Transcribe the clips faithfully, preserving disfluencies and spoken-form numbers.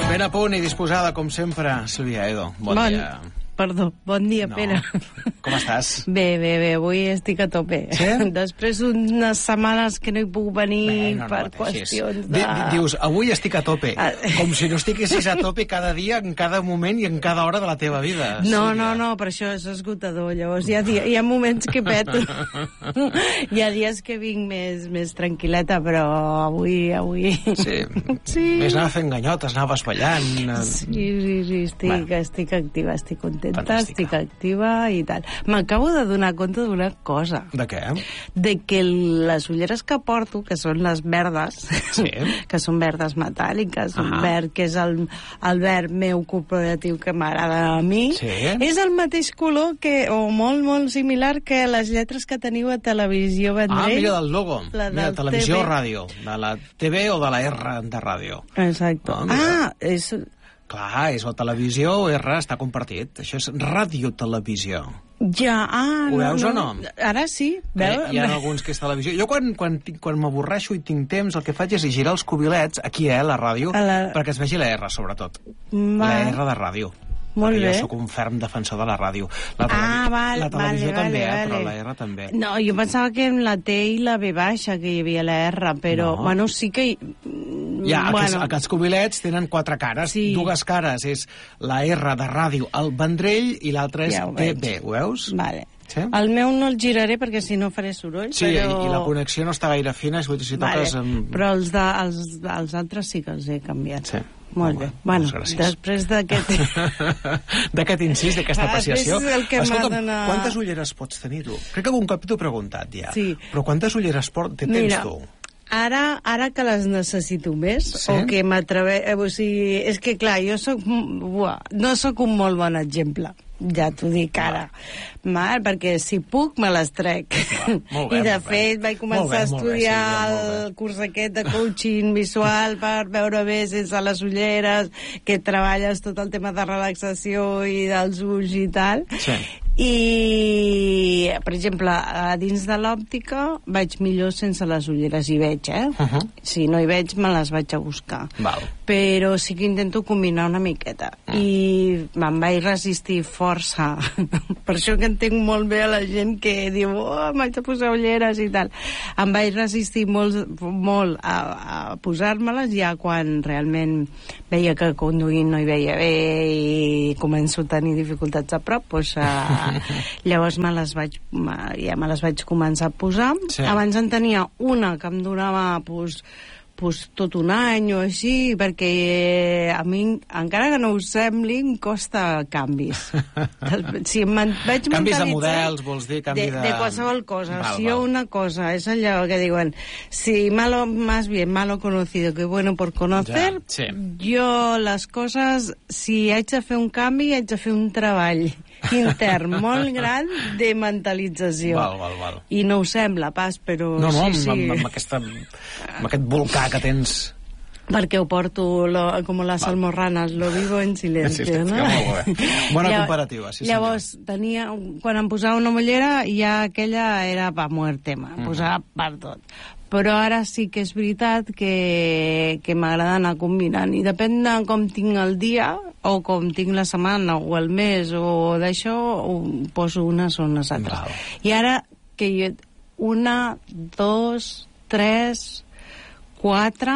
Ben a punt i disposada, com sempre, Sílvia Edo. Bon, bon dia. Perdó, bon dia, no. Pere. Com estàs? Bé, bé, bé, avui estic a tope. Sí? Després d'unes setmanes que no hi puc venir bé, no, no, per no qüestions de... Dius, avui estic a tope, com si no estiguessis a tope cada dia, en cada moment i en cada hora de la teva vida. No, no, no, per això és esgotador. Llavors hi ha, dia, hi ha moments que peto. Hi ha dies que vinc més, més tranquil·leta, però avui... avui... Sí. Sí. Més anava fent ganyotes, anaves ballant... Sí, sí, sí, estic, bueno. estic activa, estic contenta. Fantàstica. Estic activa i tal. M'acabo de donar compte d'una cosa. De què? De que les ulleres que porto, que són les verdes, sí. que són verdes metàl·liques, uh -huh. verd, que és el, el verd meu corporatiu que m'agrada a mi, sí. és el mateix color que, o molt, molt similar que les lletres que teniu a Televisió Vendrell. Ah, mira, del logo. La mira, Televisió o Ràdio. De la T V o de la R de Ràdio. Exacte. Oh, ah, és... Clar, és la televisió o R, està compartit. Això és radiotelevisió. Ja, ah, Ho no, veus no. o no? Ara sí. Veu? Eh, hi ha alguns que és televisió. Jo quan, quan, quan m'avorreixo i tinc temps, el que faig és girar els cubilets, aquí, eh, a la ràdio, a la... perquè es vegi la R, sobretot. Va. La R de ràdio. Molt perquè bé. jo sóc un ferm defensor de la ràdio. La, ah, val, la televisió vale, també, vale, eh, vale. però la R també. No, jo pensava que en la T i la B baixa que hi havia la R, però, no. bueno, sí que... Ja, bueno. aquests, aquests cubilets tenen quatre cares, sí. dues cares. És la R de ràdio, el Vendrell, i l'altra és ja T V, ho veus? Vale. Sí? El meu no el giraré perquè si no faré soroll, sí, però... i, i la connexió no està gaire fina, si, si vale. toques... Amb... Però els, de, els, els altres sí que els he canviat. Sí. Molt bé. Bueno, després d'aquest... d'aquest incís, d'aquesta apreciació... Escolta'm, donat... quantes ulleres pots tenir tu? Crec que algun cop t'ho he preguntat ja. Sí. Però quantes ulleres por... tens Mira, tu? Ara, ara que les necessito més, sí? o que m'atreve... Eh, o sigui, és que, clar, jo soc... Buah, no sóc un molt bon exemple. Ja t'ho dic ara. Mal, perquè si puc, me les trec. Va, bé, I, de fet, vaig començar bé, a estudiar bé, sí, el curs aquest de coaching visual per veure bé sense les ulleres, que treballes tot el tema de relaxació i dels ulls i tal. Sí. I, per exemple, a dins de l'òptica vaig millor sense les ulleres. Hi veig, eh? Uh -huh. Si no hi veig, me les vaig a buscar. Val. Però sí que intento combinar una miqueta. Mm. I me'n vaig resistir força. Per això que entenc molt bé a la gent que diu oh, m'haig de posar ulleres i tal. Em vaig resistir molt, molt a, a posar-me-les ja quan realment veia que conduint no hi veia bé i començo a tenir dificultats a prop, doncs a llavors me les vaig, ja me les vaig començar a posar. Sí. Abans en tenia una que em donava pues, pues, tot un any o així, perquè a mi, encara que no us sembli, em costa canvis. Si em vaig canvis de models, vols dir? Canvi de, de... de qualsevol cosa. Val, si jo una cosa és allò que diuen si malo, más bien malo conocido que bueno por conocer, ja, sí. Jo les coses, si haig de fer un canvi, haig de fer un treball intern molt gran de mentalització. Val, val, val. I no ho sembla pas, però... No, no, sí, sí. Amb, amb, aquesta, amb aquest volcà que tens... Perquè ho porto lo, com les almorranes, lo vivo en silencio, sí, no? Molt bé. Bona comparativa, sí, llavors, tenia, quan em posava una mollera, ja aquella era pa muerte, em mm. posava per tot. Però ara sí que és veritat que, que m'agrada anar combinant. I depèn de com tinc el dia, o com tinc la setmana, o el mes, o d'això, poso unes o unes altres. Val. I ara, que jo... Una, dos, tres, quatre...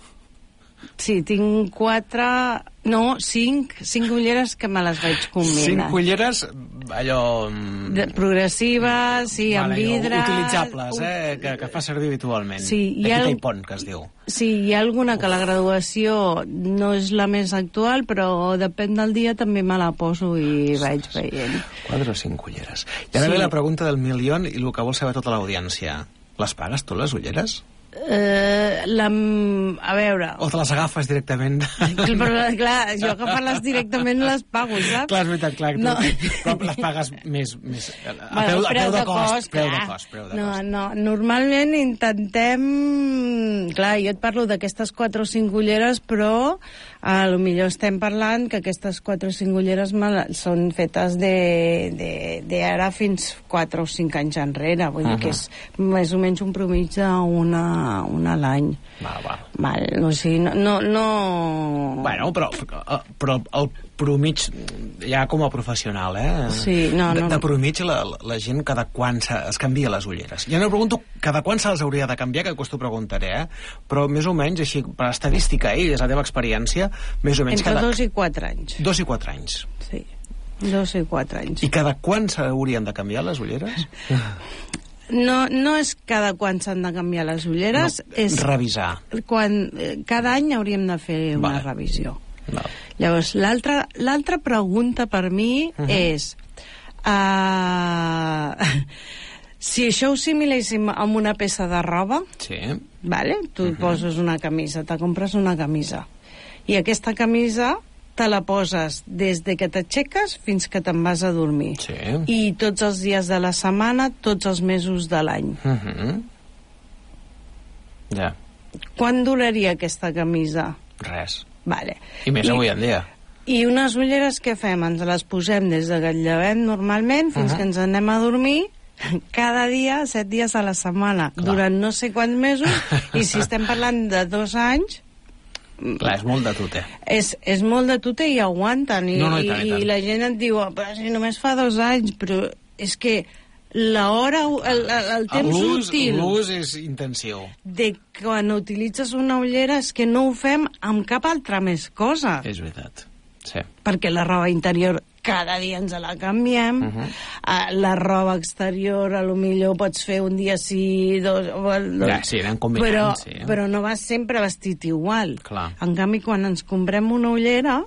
Sí, tinc quatre... No, cinc, cinc ulleres que me les vaig combinar. Cinc ulleres, allò... De, progressives, sí, vale, amb vidre... Utilitzables, eh, que, que fa servir habitualment. Sí, de ha... quita i pont, que es diu. Sí, hi ha alguna que la graduació no és la més actual, però depèn del dia també me la poso i vaig veient. Quatre o cinc ulleres. I ara sí. Ve la pregunta del milió i el que vol saber tota l'audiència. Les pagues tu, les ulleres? Uh, la, a veure... O te les agafes directament? Però, clar, jo agafar-les directament les pago, saps? Clar, és veritat, clar. No. Tu, però les pagues més... més a, bueno, peu, a preu, peu de, de cost. cost Preu de cost, preu de no, cost. No, normalment intentem... Clar, jo et parlo d'aquestes quatre o cinc ulleres, però a lo millor estem parlant que aquestes quatre o cinc ulleres són fetes de, de, de ara fins quatre o cinc anys enrere. Vull uh -huh. dir que és més o menys un promig d'una una, una a l'any. Val, val. Val, o sigui, no... no, no... Bueno, però, però el promig, ja com a professional, eh? Sí, no, no. De, de promig, la, la gent cada quan es canvia les ulleres. Jo no pregunto cada quan se les hauria de canviar, que després t'ho preguntaré, eh? Però més o menys, així, per estadística, eh? Des de la teva experiència, més o menys... Entre cada... dos i quatre anys. Dos i quatre anys. Sí, dos i quatre anys. I cada quan s'haurien de canviar les ulleres? No, no és cada quan s'han de canviar les ulleres, no, és... revisar. Quan, cada any hauríem de fer una vale. revisió. Vale. Llavors, l'altra l'altra pregunta per mi uh -huh. és... Uh, si això ho similéssim amb una peça de roba, sí. vale? Tu uh -huh. poses una camisa, te compres una camisa, i aquesta camisa te la poses des de que t'aixeques fins que te'n vas a dormir. Sí. I tots els dies de la setmana, tots els mesos de l'any. Uh -huh. Ja. Quan duraria aquesta camisa? Res. Vale. I més I, avui en dia. I unes ulleres què fem? Ens les posem des de que el llevem normalment fins uh -huh. que ens anem a dormir, cada dia, set dies a la setmana, clar. Durant no sé quants mesos, i si estem parlant de dos anys... Clar, és molt de tute. És, és molt de tute i aguanten. I, no, no, i, tant, i, tant. I la gent et diu, però si només fa dos anys, però és que l'hora, el, el, el temps útil... L'ús és intensiu. De quan utilitzes una ullera és que no ho fem amb cap altra més cosa. És veritat, sí. Perquè la roba interior cada dia ens la canviem, uh -huh. la roba exterior a lo millor pots fer un dia sí, dos... dos ja, sí, anem combinant, però, sí. però no vas sempre vestit igual. Clar. En canvi, quan ens comprem una ullera,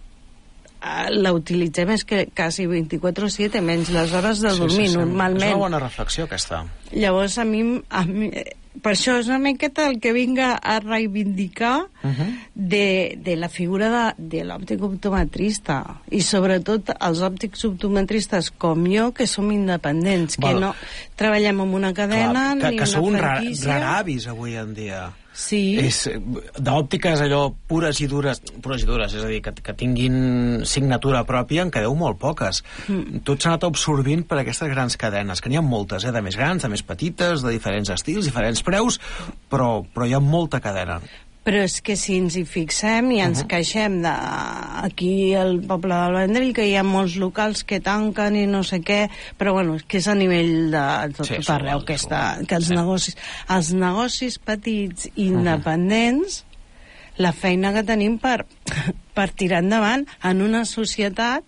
la utilitzem és que quasi vint-i-quatre set, menys les hores de dormir, sí, sí, sí. Normalment. És una bona reflexió, aquesta. Llavors, a mi, a mi per això és una miqueta el que vinga a reivindicar uh -huh. de, de la figura de, de l'òptic optometrista, i sobretot els òptics optometristes com jo, que som independents, Val. que no treballem en una cadena, Clar, que, ni que una Que franquícia. sou raravis avui en dia. Sí. És d'òptiques allò pures i dures, pures i dures, és a dir, que, que tinguin signatura pròpia, en quedeu molt poques. Mm. Tot s'ha anat absorbint per aquestes grans cadenes, que n'hi ha moltes, eh, de més grans, de més petites, de diferents estils, diferents preus, però, però hi ha molta cadena. Però és que si ens hi fixem i ens uh -huh. queixem de, aquí al poble del Vendrell, que hi ha molts locals que tanquen i no sé què, però bueno, és que és a nivell de tot, sí, tot arreu, que, està, que els, sí. negocis, els negocis petits independents, uh -huh. la feina que tenim per, per tirar endavant en una societat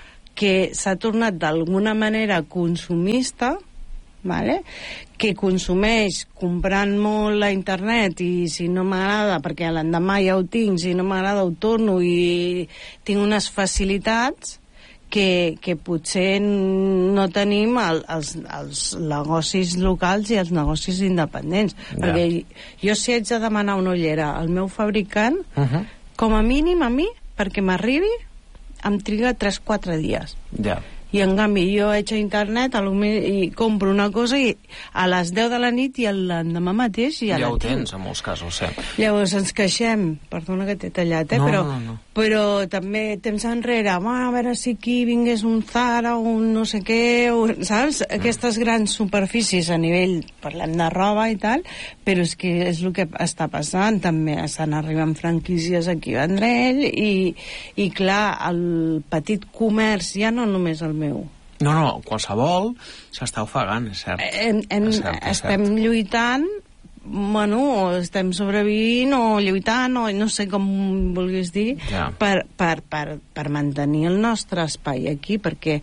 que s'ha tornat d'alguna manera consumista, vale? Que consumeix comprant molt a internet, i si no m'agrada, perquè l'endemà ja ho tinc, si no m'agrada ho torno, i tinc unes facilitats que, que potser no tenim el, els, els negocis locals i els negocis independents. Ja. Perquè jo, si haig de demanar una ullera al meu fabricant, uh -huh. com a mínim a mi, perquè m'arribi, em triga tres quatre dies. Ja. I en canvi jo vaig a internet a i compro una cosa i a les deu de la nit i l'endemà mateix ja, ja la ho tinc. tens, en molts casos, sí. Llavors ens queixem, perdona que t'he tallat, eh? no, però, no, no. però també temps enrere, a veure si aquí vingués un Zara o un no sé què, o, saps? Mm. Aquestes grans superfícies a nivell, parlem de roba i tal, però és que és el que està passant, també estan arribant franquícies aquí a Vendrell, i, i clar, el petit comerç, ja no només el meu. No, no, qualsevol s'està ofegant, és cert. En, en, és cert, és estem cert. lluitant, bueno, o estem sobrevivint, o lluitant, o no sé com vulguis dir, ja. per, per, per, per mantenir el nostre espai aquí, perquè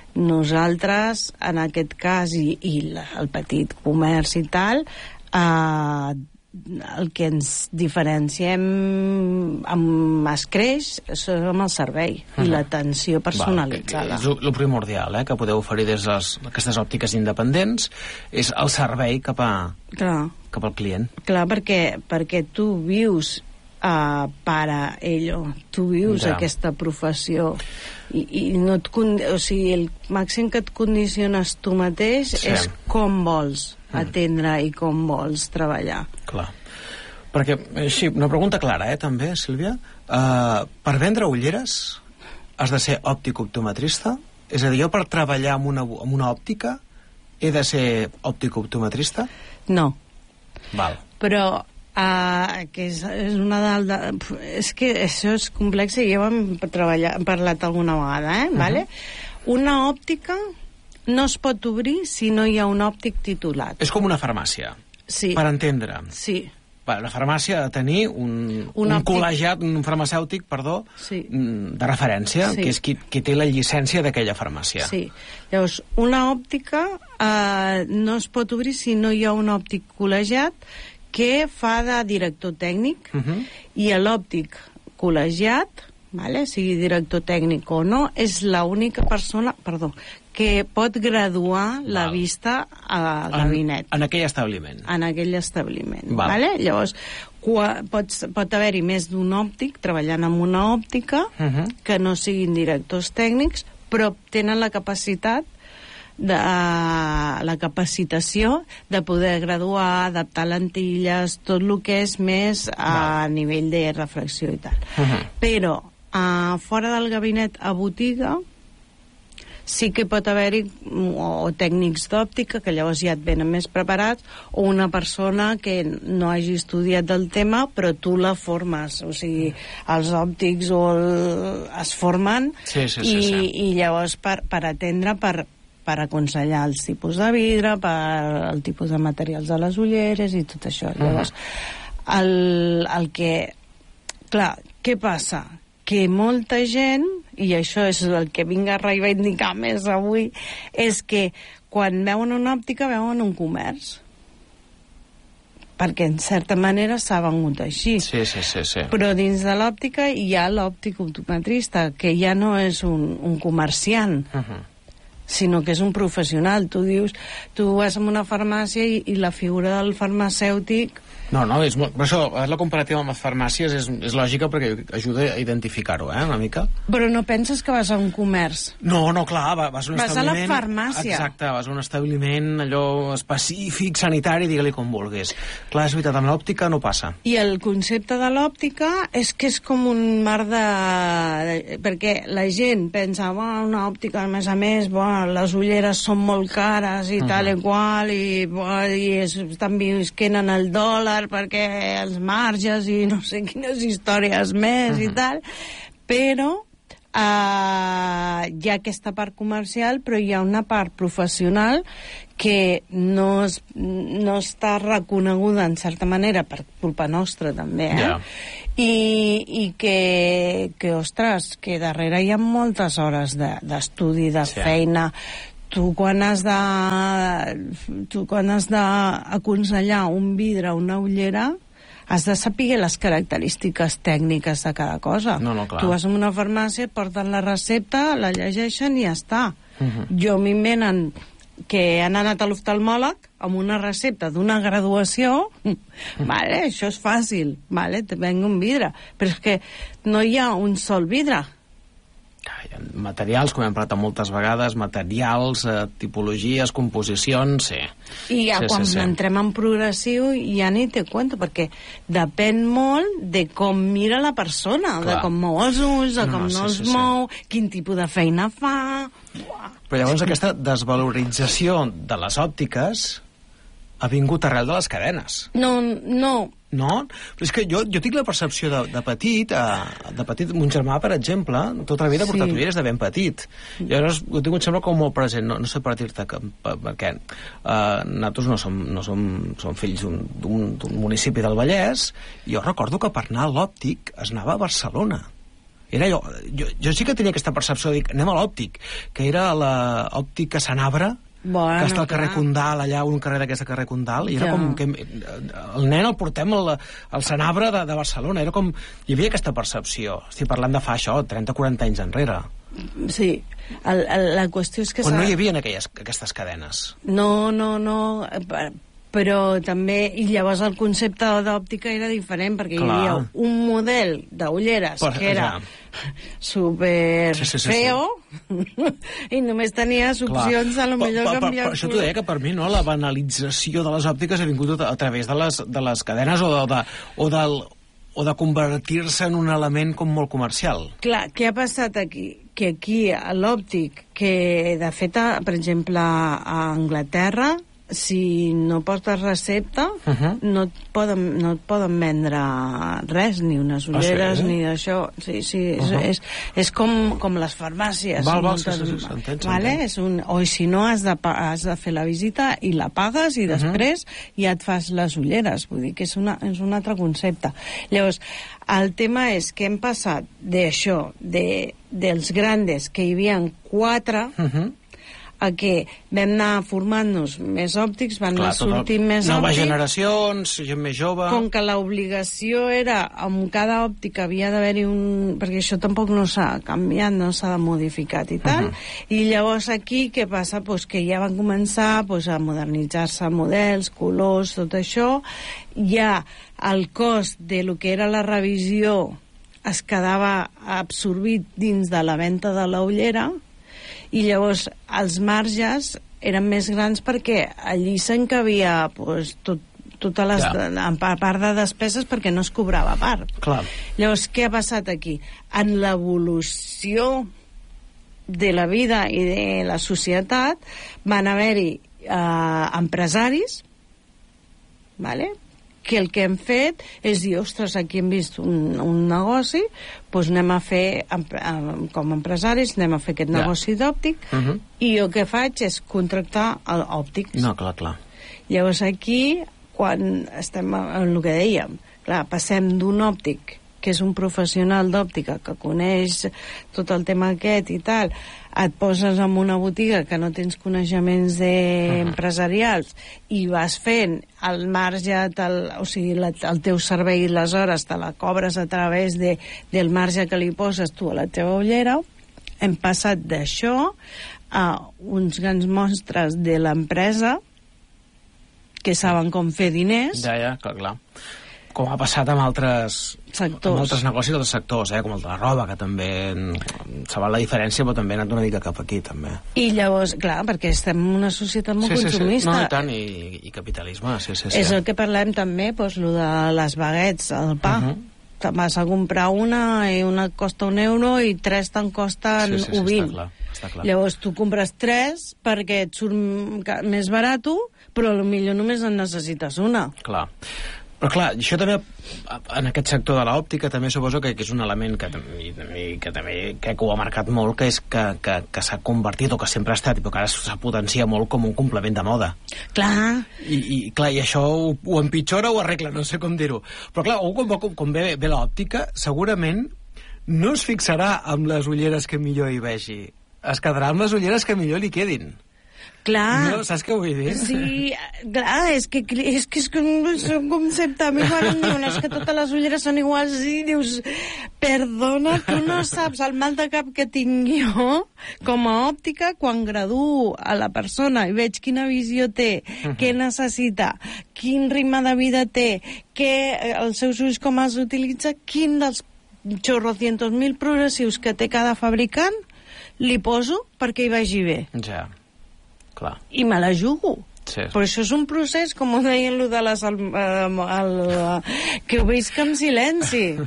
nosaltres, en aquest cas, i, i la, el petit comerç i tal, eh, el que ens diferenciem amb escreix és amb el servei uh -huh. i l'atenció personalitzada. És el primordial, eh, que podeu oferir des d'aquestes òptiques independents, és el servei cap, a, Clar. cap al client. Clar, perquè, perquè tu vius uh, para ello, tu vius ja. aquesta professió, i, i no et, o sigui, el màxim que et condiciones tu mateix sí. és com vols atendre i com vols treballar. Clar. Perquè, així, una pregunta clara, eh, també, Sílvia. Uh, per vendre ulleres has de ser òptic optometrista? És a dir, jo per treballar amb una, amb una òptica he de ser òptic optometrista? No. Val. però Uh, que és, és una de, és que això és complex i ja ho hem treballat, parlat alguna vegada, eh? Uh-huh. Vale? Una òptica no es pot obrir si no hi ha un òptic titulat. És com una farmàcia, sí. Per entendre. Sí. La farmàcia ha de tenir un, un, un col·legiat, un farmacèutic, perdó, sí. de referència, sí. Que és qui, qui té la llicència d'aquella farmàcia. Sí. Llavors, una òptica uh, no es pot obrir si no hi ha un òptic col·legiat que fa de director tècnic, uh-huh. I l'òptic col·legiat, vale, sigui director tècnic o no, és l'única persona, perdó, que pot graduar Val. La vista al gabinet. En, en aquell establiment. En aquell establiment. Val. Vale? Llavors, pot, pot haver-hi més d'un òptic treballant en una òptica, uh-huh. Que no siguin directors tècnics, però tenen la capacitat de uh, la capacitació de poder graduar, adaptar lentilles, tot el que és més a Val. Nivell de reflexió i tal. Uh-huh. Però uh, fora del gabinet a botiga sí que pot haver-hi o, o tècnics d'òptica que llavors ja et venen més preparats, o una persona que no hagi estudiat del tema però tu la formes, o sigui els òptics o el, es formen sí, sí, sí, i, sí. I llavors per, per atendre, per per aconsellar els tipus de vidre, per el tipus de materials de les ulleres i tot això. Uh-huh. Llavors, el, el que... Clar, què passa? Que molta gent, i això és el que vinc a reivindicar més avui, és que quan veuen una òptica veuen un comerç. Perquè en certa manera s'ha vengut així. Sí, sí, sí, sí. Però dins de l'òptica hi ha l'òptic optometrista, que ja no és un, un comerciant. Uh-huh. Sinó que és un professional. Tu dius, tu vas a una farmàcia i, i la figura del farmacèutic... No, no, és molt... Per això, la comparativa amb les farmàcies és, és lògica perquè ajuda a identificar-ho, eh, una mica. Però no penses que vas a un comerç? No, no, clar, vas a un vas establiment... Vas a la farmàcia. Exacte, vas a un establiment allò específic, sanitari, digue-li com vulguis. Clar, és veritat, amb l'òptica no passa. I el concepte de l'òptica és que és com un mar de... de... perquè la gent pensa, bueno, una òptica, a més a més, bueno, les ulleres són molt cares i uh-huh. tal i qual, i, bueno, i es, estan visquent en el dòlar, perquè els marges i no sé quines històries més uh-huh. i tal, però uh, hi ha aquesta part comercial, però hi ha una part professional que no, es, no està reconeguda en certa manera per culpa nostra també, eh? Yeah. I, i que, que, ostres, que darrere hi ha moltes hores d'estudi, de, de sí. feina. Tu quan has de tu quan has d'aconsellar un vidre o una ullera has de saber les característiques tècniques de cada cosa. No, no, clar. Tu vas a una farmàcia, porten la recepta, la llegeixen i ja està. Uh-huh. Jo m'hi venen que han anat a l'oftalmòleg amb una recepta d'una graduació, vale, això és fàcil, vale, te venc un vidre, però és que no hi ha un sol vidre. Hi ha materials, com hem parlat moltes vegades, materials, eh, tipologies, composicions, sí. I ja sí, quan sí, sí. entrem en progressiu ja ni te cuento, perquè depèn molt de com mira la persona, Clar. De com mou els ulls, de no, com no, no sí, els sí, mou, sí. quin tipus de feina fa... Uah. Però llavors aquesta desvalorització de les òptiques ha vingut arrel de les cadenes. No, no... No? Però és que jo, jo tinc la percepció de, de petit, eh, de petit, mon germà, per exemple, tota la vida ha portat sí. ulleres de ben petit. I llavors ho tinc, em sembla, com molt present. No, no sé per dir-te que, perquè eh, nosaltres no som, no som, som fills d'un municipi del Vallès, i jo recordo que per anar a l'òptic es anava a Barcelona. Era allò, jo, jo sí que tenia aquesta percepció de dir, anem a l'òptic, que era l'òptica Sanabra, bueno, que està al carrer clar. Condal, allà, un carrer d'aquesta carrer Condal, i era ja. com que el nen el portem al, al Sanabra de, de Barcelona, era com... Hi havia aquesta percepció, estic parlant de fa això, trenta o quaranta anys enrere. Sí, el, el, la qüestió és que... Quan no hi havia aquelles, aquestes cadenes. No, no, no... Però també, i llavors el concepte d'òptica era diferent, perquè Clar. Hi havia un model d'ulleres Però, que era ja. super sí, sí, sí, feo sí. i només tenies opcions Clar. A lo millor per, canviar... Per, per això t'ho deia, que per mi no, la banalització de les òptiques ha vingut a, a través de les, de les cadenes o de, de, o del o de convertir-se en un element com molt comercial. Clar, què ha passat aquí? Que aquí, a l'òptic, que de fet, per exemple, a Anglaterra, si no portes recepta, uh -huh. no, et poden, no et poden vendre res, ni unes ulleres, ah, sí? ni això. Sí, sí, és, uh -huh. és, és com, com les farmàcies. Val, val, sí, sí, sí, s'entén, vale? És un, o si no, has de, has de fer la visita i la pagues i després uh -huh. ja et fas les ulleres. Vull dir que és, una, és un altre concepte. Llavors, el tema és que hem passat d'això, de, dels grandes, que hi havia quatre, uh -huh. a que vam anar formant-nos més òptics, van anar sortint més òptics. Noves generacions, gent més jove... Com que l'obligació era, amb cada òptica havia d'haver-hi un... perquè això tampoc no s'ha canviat, no s'ha modificat i tal, uh -huh. i llavors aquí què passa? Pues que ja van començar pues, a modernitzar-se models, colors, tot això. Ja el cost de lo que era la revisió es quedava absorbit dins de la venda de la ullera, i llavors els marges eren més grans perquè allí s'encabia pues, tot, totes les ja. a part de despeses perquè no es cobrava a part. Clar. Llavors, què ha passat aquí? En l'evolució de la vida i de la societat van haver-hi eh, empresaris, vale? que el que hem fet és dir, ostres, aquí hem vist un, un negoci, doncs anem a fer, com a empresaris, anem a fer aquest ja. negoci d'òptic, uh -huh. i jo què faig és contractar òptics. No, clar, clar. Llavors aquí, quan estem en el que dèiem, clar, passem d'un òptic, que és un professional d'òptica, que coneix tot el tema aquest i tal, et poses en una botiga que no tens coneixements de uh-huh. empresarials i vas fent el marge, tel, o sigui, la, el teu servei i les hores te la cobres a través de, del marge que li poses tu a la teva ullera. Hem passat d'això a uns grans monstres de l'empresa que saben com fer diners. Ja, ja, clar, clar. Com ha passat amb altres sectors, amb altres negocis d'altres sectors, eh? com el de la roba, que també saben la diferència, però també ha anat una mica cap aquí, també. I llavors, clar, perquè estem en una societat molt sí, consumista. Sí, sí. No, i tant, i, i capitalisme, sí, sí, sí. És el que parlem també, doncs, el de les baguettes, el pa. Uh -huh. Te vas a comprar una i una et costa un euro i tres te'n costen sí, sí, sí, vint. Està clar, està clar. Llavors tu compres tres perquè et surt més barat, però potser només en necessites una. Clar. Però clar, això també, en aquest sector de l'òptica, també suposo que, que és un element que, i, que també crec que ho ha marcat molt, que és que, que, que s'ha convertit, o que sempre ha estat, però que ara s'ha potenciat molt com un complement de moda. Clar. I, i, clar, i això ho, ho empitjora o ho arregla, no sé com dir-ho. Però clar, quan, quan, quan ve, ve l'òptica, segurament no es fixarà amb les ulleres que millor hi vegi. Es quedarà amb les ulleres que millor li quedin. Clar. No, saps què vull dir? Sí, clar, és que és, que és un concepte a mi quan em diuen és que totes les ulleres són iguals i dius, perdona, tu no saps el mal de cap que tinc jo com a òptica quan graduo a la persona i veig quina visió té, uh -huh. què necessita, quin ritme de vida té, què, els seus ulls com els utilitza, quin dels chorrocientos mil progressius que té cada fabricant li poso perquè hi vagi bé. Ja. Clar. I me la jugo. Sí. Però això és un procés, com ho deien lo de les, el, el, el, que ho visc en silenci.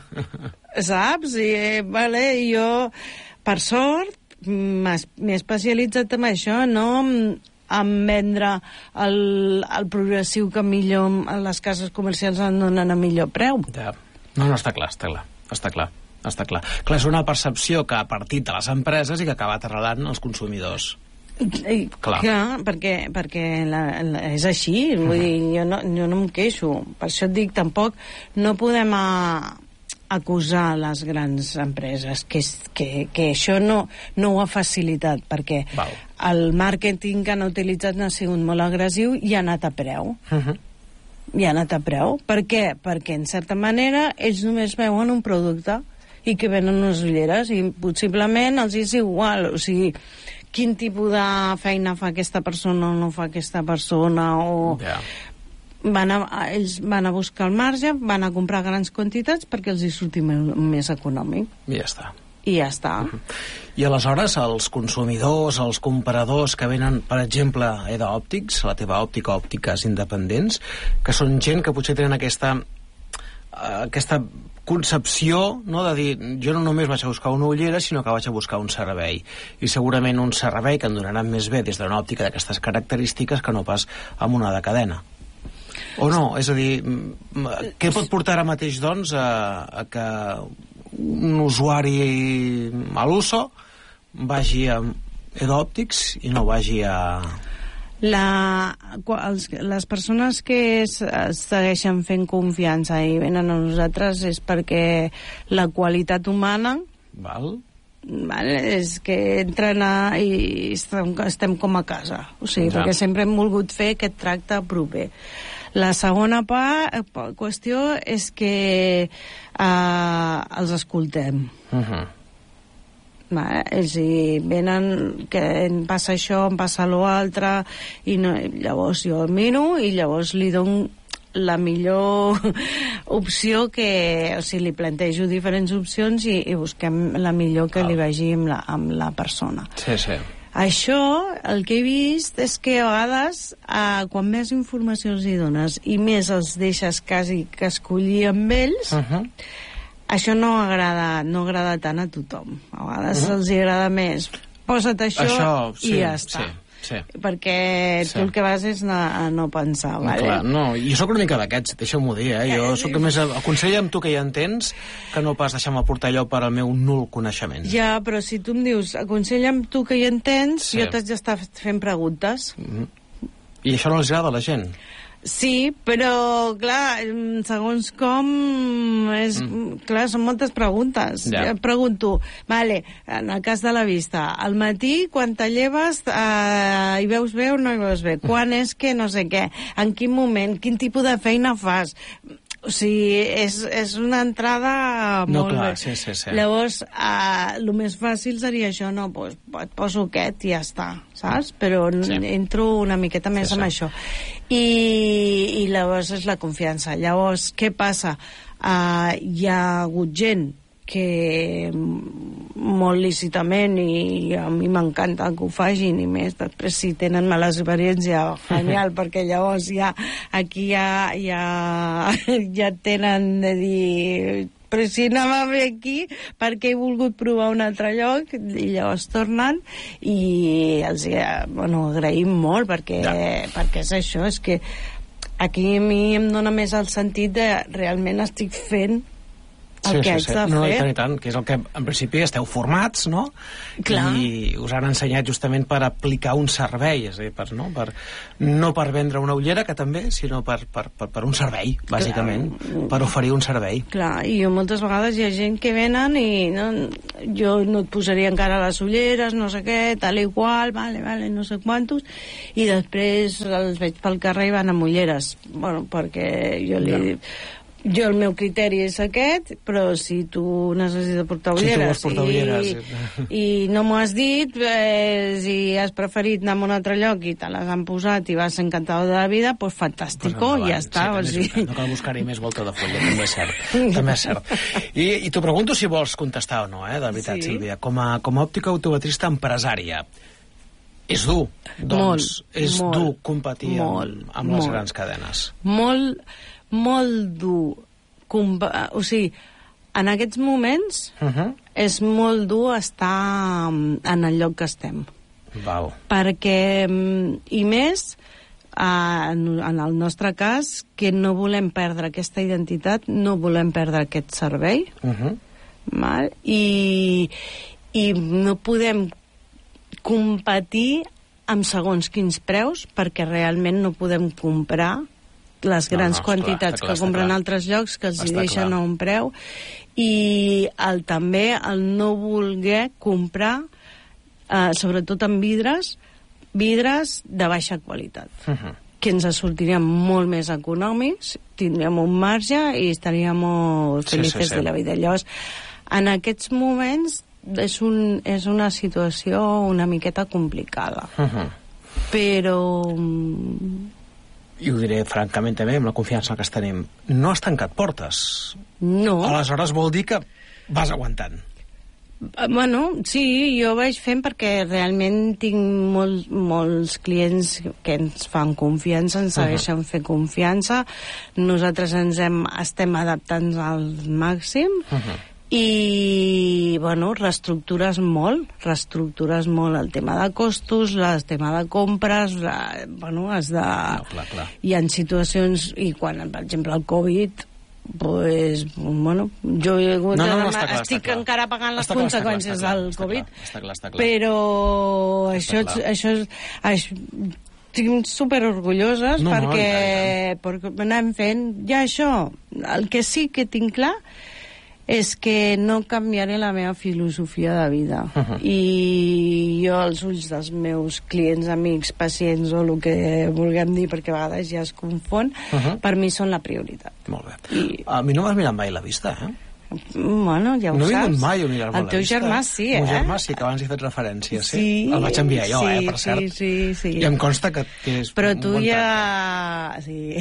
Saps? I, eh, vale, jo, per sort, m'he especialitzat en això, no en, en vendre el, el progressiu que millor a les cases comercials en donen a millor preu. Ja. No, no, està clar, està clar. Està clar. Està clar. Clar, és una percepció que ha partit de les empreses i que ha acabat arrelant als consumidors. I, clar. clar, perquè, perquè la, la, és així, vull uh-huh. dir, jo no, jo no em queixo, per això et dic, tampoc no podem a, acusar les grans empreses que, que, que això no, no ho ha facilitat, perquè Val. el màrqueting que han utilitzat ha sigut molt agressiu i ha anat a preu. Uh-huh. I ha anat a preu. Per què? Perquè, en certa manera, ells només veuen un producte i que venen unes ulleres i possiblement els és igual, o sigui, quin tipus de feina fa aquesta persona o no fa aquesta persona, o... Yeah. Van a, ells van a buscar el marge, van a comprar grans quantitats perquè els hi surti més econòmic. I ja està. I ja està. Uh-huh. I aleshores els consumidors, els compradors que venen, per exemple, a Eda Òptics, la teva òptica, òptiques independents, que són gent que potser tenen aquesta aquesta concepció, no?, de dir, jo no només vaig a buscar una ullera, sinó que vaig a buscar un servei. I segurament un servei que em donaran més bé des d'una òptica d'aquestes característiques que no pas amb una de cadena. O no? És a dir, què pot portar ara mateix, doncs, a, a que un usuari a l'uso vagi a Edo Òptics i no vagi a... La, els, les persones que es, es segueixen fent confiança i venen a nosaltres és perquè la qualitat humana, Val. Vale, és que entren a, i estem, estem com a casa, o sigui, ja. Perquè sempre hem volgut fer aquest tracte proper. La segona part, qüestió és que uh, els escoltem. Uh-huh. Vale, és a dir, venen que em passa això, em passa l'altre, i no, llavors jo el miro i llavors li dono la millor opció que... O sigui, li plantejo diferents opcions i, i busquem la millor que ah. li vagi amb la, amb la persona. Sí, sí. Això, el que he vist és que a vegades, eh, quan més informació els hi dones i més els deixes quasi que escollir amb ells, uh-huh. això no agrada, no agrada tant a tothom. A vegades uh-huh. els agrada més posa't això, això sí, i ja està. Sí. Sí. Perquè sí. tu el que vas és a no pensar, vale? Clar, no, jo sóc una mica d'aquests, deixeu-m'ho dir, eh? Jo sóc més aconsella'm tu que ja entens que no pas deixar-me portar allò per al meu nul coneixement. Ja, però si tu em dius aconsella'm tu que ja entens, sí. jo t'haig d'estar fent preguntes. Mm-hmm. I això no els agrada a la gent? Sí, però, clar, segons com... És, mm. Clar, són moltes preguntes. Ja. Et pregunto, vale, en el cas de la vista, al matí, quan te lleves, eh, hi veus bé o no hi veus bé? Quan és que no sé què? En quin moment? Quin tipus de feina fas? O sigui, és, és una entrada no, molt clar, bé. Sí, sí, sí. Llavors, eh, el més fàcil seria això, no, pues, et poso aquest i ja està, saps? Però sí. entro una miqueta més sí, amb sí. això. I, I llavors és la confiança. Llavors, què passa? Uh, hi ha hagut gent que molt lícitament, i a mi m'encanta que ho facin, i més després si tenen mala experiència, genial, perquè llavors ja aquí ja, ja, ja tenen de dir però si anava bé aquí perquè he volgut provar un altre lloc, i llavors tornen i els bueno, agraïm molt perquè, ja. perquè és això, és que aquí a mi em dona més el sentit de realment estic fent el sí, que haig sí, sí. de no, fer. I tant, i tant, que és el que en principi esteu formats, no? Clar. I us han ensenyat justament per aplicar un servei, és a dir, per, no? Per, no per vendre una ullera, que també, sinó per, per, per, per un servei, bàsicament, Clar. per oferir un servei. Clar, i jo moltes vegades hi ha gent que venen i no, jo no et posaria encara les ulleres, no sé què, tal i qual, vale, vale, no sé quantos, i després els veig pel carrer i van amb ulleres. Bueno, perquè jo li... Ja. Jo el meu criteri és aquest, però si tu necessites portar ulleres, si portar ulleres i, i no m'ho has dit, eh, si has preferit anar a un altre lloc i te les han posat i vas encantat de la vida, doncs pues fantàstico, pues ja està. Sí, o sigui... No cal buscar-hi més volta de folla, també és cert. també és cert. I, I t'ho pregunto si vols contestar o no, eh, de veritat, sí. Sílvia. Com a, com a òptica optometrista empresària, és dur, doncs, molt, és molt, dur competir molt, amb, amb les molt, grans cadenes. Molt... molt dur, o sigui, en aquests moments uh-huh. és molt dur estar en el lloc que estem. Val. Perquè, i més en el nostre cas, que no volem perdre aquesta identitat, no volem perdre aquest servei, uh-huh. val? I, i no podem competir amb segons quins preus, perquè realment no podem comprar les grans no, no, quantitats clar, clar, que compren clar. altres llocs, que els hi deixen clar. a un preu, i el, també el no voler comprar, eh, sobretot en vidres, vidres de baixa qualitat, uh-huh. que ens sortirien molt més econòmics, tindríem un marge i estaríem molt felices sí, sí, sí. de la vida. Llavors, en aquests moments és, un, és una situació una miqueta complicada. Uh-huh. Però... i ho diré francament també, amb la confiança que tenim, no has tancat portes. No. Aleshores vol dir que vas aguantant. Bueno, sí, jo vaig fent perquè realment tinc molt, molts clients que ens fan confiança, ens segueixen uh -huh. fent confiança. Nosaltres ens hem, estem adaptant al màxim uh -huh. i, bueno, reestructures molt, reestructures molt el tema de costos, el tema de compres, la, bueno, has de... No, clar, clar. Hi ha situacions, i quan, per exemple, el Covid... pues, bueno, jo he hagut no, no, no, de, clar, estic encara pagant les està clar, conseqüències està clar, del està Covid, clar, està clar, està clar. però això, això, això estic superorgulloses no, perquè, no, perquè anem fent ja això. El que sí que tinc clar és que no canviaré la meva filosofia de vida. Uh -huh. I jo, als ulls dels meus clients, amics, pacients, o el que vulguem dir, perquè a vegades ja es confon, uh -huh. per mi són la prioritat. Molt bé. I... A mi no m'has mirat mai la vista, eh? Bueno, ja ho no saps. No he vingut mai a mirar-me la vista. El teu germà sí, eh? El meu germà sí, que abans hi he fet referència, sí. sí El vaig enviar jo, sí, eh, per cert. Sí, sí, sí. I em consta que és Però un tu bon ja... Sí.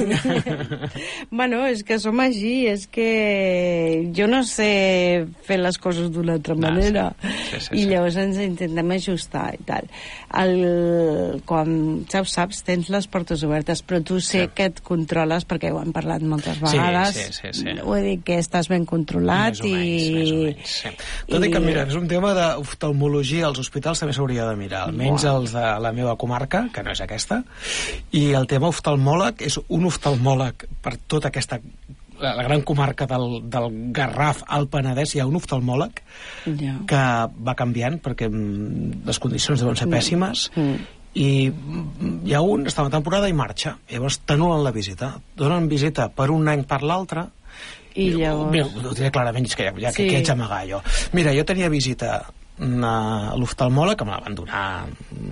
Bueno, és que som així, és que jo no sé fer les coses d'una altra manera. Ah, sí. Sí, sí, I sí. llavors ens intentem ajustar i tal. El... Quan, ja ho saps, tens les portes obertes, però tu sé sí. que et controles, perquè ho hem parlat moltes vegades. Sí, sí, sí, sí. Ho he dit que estàs ben controlat i... Menys, més o menys, sí. Tot i que, mira, és un tema d'oftalmologia, als hospitals també s'hauria de mirar, almenys wow. els de la meva comarca, que no és aquesta, i el tema oftalmòleg és un oftalmòleg per tota aquesta la, la gran comarca del, del Garraf al Penedès, hi ha un oftalmòleg yeah. que va canviant perquè les condicions deuen ser pèssimes mm. i hi ha un, està una temporada i marxa, llavors t'anulen la visita, donen visita per un any per l'altre. I llavors... Mira, ho diré clarament, és que ja, ja sí. que, que haig d'amagar jo. Mira, jo tenia visita a l'oftalmòleg, que me la van donar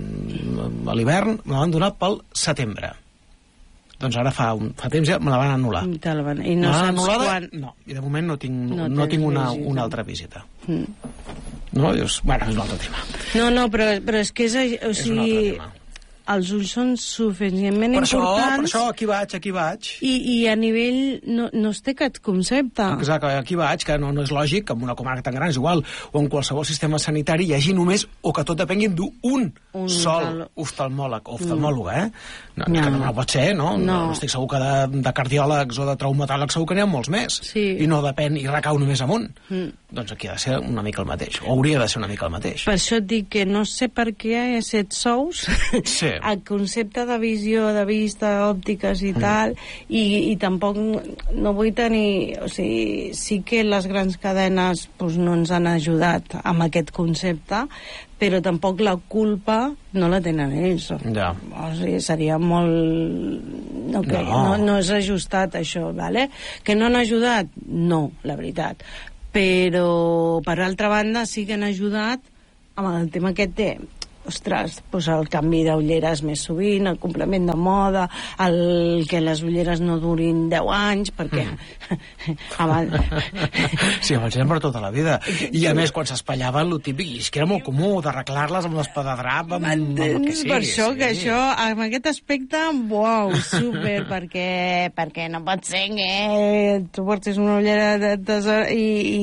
a l'hivern, me la van donar pel setembre. Doncs ara fa, un, fa temps ja me la van anul·lar. Van... I no saps anul·lada, quan... No, i de moment no tinc, no no tinc una, una altra visita. Mm. No, dius, bueno, és un altre tema. No, no, però, però és que és... O és sigui, un altre tema. Els ulls són suficientment per això, importants... Per això, aquí vaig, aquí vaig. I, i a nivell... No, no es té aquest concepte. Exacte, aquí vaig, que no, no és lògic que en una comarca tan gran, és igual, o en qualsevol sistema sanitari hi hagi només, o que tot depenguin d'un sol oftalmòleg, o oftalmòloga, eh? No, no. Que no, no pot ser, no? no? no estic segur que de, de cardiòlegs o de traumatòlegs segur que n'hi ha molts més. Sí. I no depèn, i recau només amunt. Mm. Doncs aquí ha de ser una mica el mateix, o hauria de ser una mica el mateix. Per això et dic que no sé per què he set sous. Sí. El concepte de visió, de vista, òptiques i mm. tal, i, i tampoc no vull tenir... O sigui, sí que les grans cadenes doncs, no ens han ajudat amb aquest concepte, però tampoc la culpa no la tenen ells. Ja. O sigui, seria molt... No, que, no. No, no és ajustat, això, ¿vale? Que no han ajudat? No, la veritat. Però, per altra banda, sí que han ajudat amb el tema aquest de... Ostres, doncs el canvi d'ulleres més sovint, el complement de moda, el que les ulleres no durin deu anys, perquè... Mm. abans... Sí, abans eren per tota la vida. I a més, quan s'espallaven, el típic, és que era molt comú d'arreglar-les amb l'espadadrap, amb, amb el que sigui. Per això, sí. que això, amb aquest aspecte, uau, súper, perquè, perquè no pot ser que tu portis una ullera de tesor i,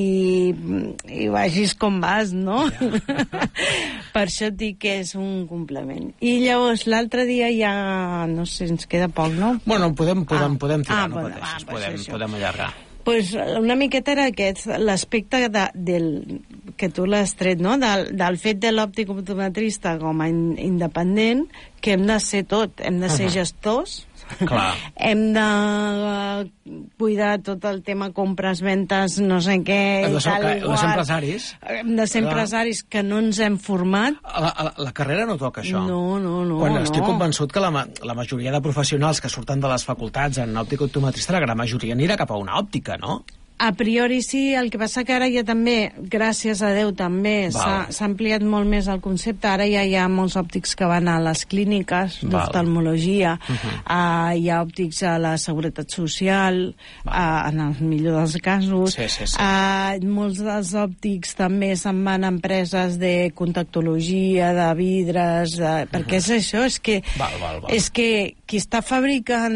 i, i vagis com vas, no? Ja. Per això et dic que és un complement. I llavors l'altre dia ja, no sé, ens queda poc, no? Bueno, podem, podem, ah. podem tirar, ah, no podem, pateixis, ah, podem, pues podem allargar. Pues una miqueta era aquest, l'aspecte de, del, que tu l'has tret, no? Del, del fet de l'òptic optometrista com a in, independent, que hem de ser tot, hem de ser uh -huh. gestors, clar. Hem de uh, cuidar tot el tema compres, ventes, no sé què... Hem de ser, tal, hem de ser empresaris. Hem de ser empresaris que no ens hem format. La, la, la carrera no toca això. No, no, no. Quan no. estic convençut que la, la majoria de professionals que surten de les facultats en òptica optometrista, la gran majoria anirà cap a una òptica, no? A priori sí, el que passa que ara ja també, gràcies a Déu també, s'ha ampliat molt més el concepte. Ara ja hi ha molts òptics que van a les clíniques d'oftalmologia, uh -huh. uh, hi ha òptics a la Seguretat Social, uh, en el millor dels casos. Sí, sí, sí. Uh, molts dels òptics també se'n van a empreses de contactologia, de vidres, de... perquè uh -huh. és això, és que, val, val, val. és que qui està fabricant